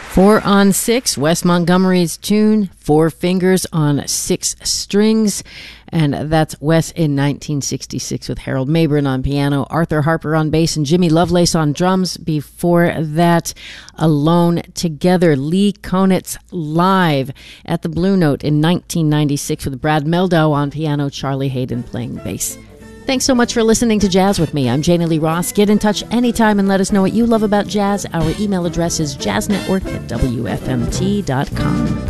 4 on 6, Wes Montgomery's tune, Four Fingers on Six Strings. And that's Wes in 1966 with Harold Mabern on piano, Arthur Harper on bass, and Jimmy Lovelace on drums. Before that, Alone Together, Lee Konitz live at the Blue Note in 1996 with Brad Meldau on piano, Charlie Hayden playing bass. Thanks so much for listening to Jazz with me. I'm Jana Lee Ross. Get in touch anytime and let us know what you love about jazz. Our email address is jazznetwork@wfmt.com.